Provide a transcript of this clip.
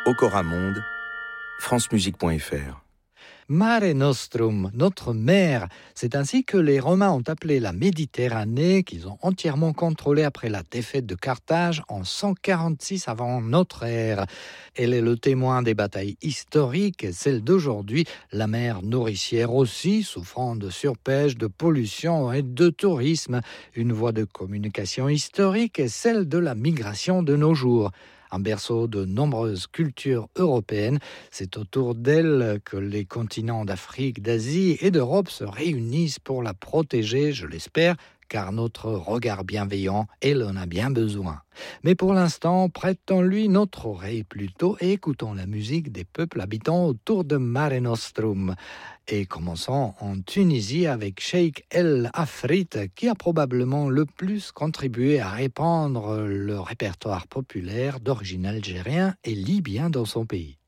Okora Monde, francemusique.fr. Mare Nostrum, notre mer, c'est ainsi que les Romains ont appelé la Méditerranée, qu'ils ont entièrement contrôlée après la défaite de Carthage en 146 avant notre ère. Elle est le témoin des batailles historiques, celle d'aujourd'hui, la mer nourricière aussi, souffrant de surpêche, de pollution et de tourisme. Une voie de communication historique est celle de la migration de nos jours. Un berceau de nombreuses cultures européennes, c'est autour d'elle que les continents d'Afrique, d'Asie et d'Europe se réunissent pour la protéger, je l'espère, car notre regard bienveillant, elle en a bien besoin. Mais pour l'instant, prêtons-lui notre oreille plutôt et écoutons la musique des peuples habitants autour de Mare Nostrum. Et commençons en Tunisie avec Cheikh El Afrit, qui a probablement le plus contribué à répandre le répertoire populaire d'origine algérien et libyen dans son pays.